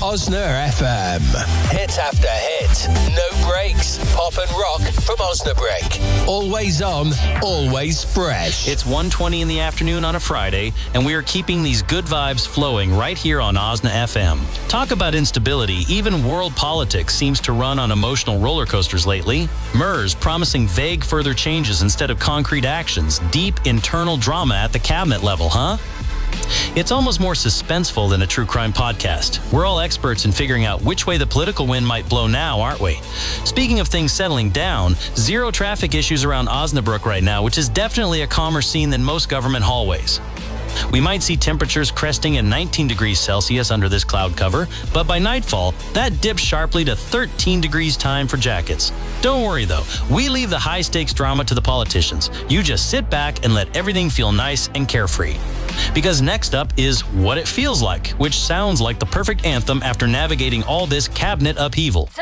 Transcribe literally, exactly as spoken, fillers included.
Osna F M. Hit after hit. No breaks. Pop and rock from Osnabrück. Always on, always fresh. It's one twenty in the afternoon on a Friday, and we are keeping these good vibes flowing right here on Osna F M. Talk about instability. Even world politics seems to run on emotional roller coasters lately. MERS promising vague further changes instead of concrete actions. Deep internal drama at the cabinet level, huh? It's almost more suspenseful than a true crime podcast. We're all experts in figuring out which way the political wind might blow now, aren't we? Speaking of things settling down, zero traffic issues around Osnabrück right now, which is definitely a calmer scene than most government hallways. We might see temperatures cresting at nineteen degrees Celsius under this cloud cover, but by nightfall, that dips sharply to thirteen degrees time for jackets. Don't worry though, we leave the high-stakes drama to the politicians. You just sit back and let everything feel nice and carefree. Because next up is What It Feels Like, which sounds like the perfect anthem after navigating all this cabinet upheaval.